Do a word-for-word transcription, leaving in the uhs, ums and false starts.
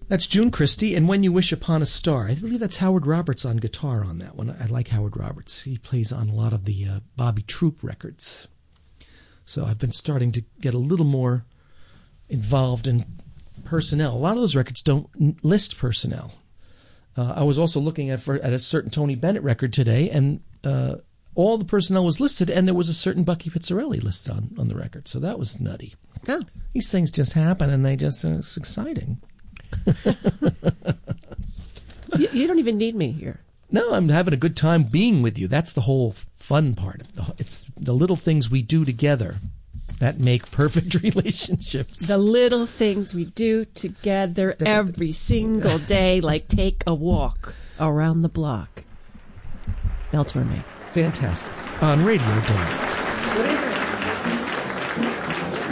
That's June Christie, and When You Wish Upon a Star. I believe that's Howard Roberts on guitar on that one. I like Howard Roberts. He plays on a lot of the uh, Bobby Troop records. So I've been starting to get a little more involved in personnel. A lot of those records don't list personnel. Uh, I was also looking at for, at a certain Tony Bennett record today, and uh, all the personnel was listed, and there was a certain Bucky Pizzarelli listed on, on the record. So that was nutty. Oh. These things just happen, and they just, uh, it's exciting. you, you don't even need me here. No, I'm having a good time being with you. That's the whole fun part. It's the little things we do together that make perfect relationships. The little things we do together every single day, like take a walk around the block. Mel Torme. Fantastic. On Radio Day.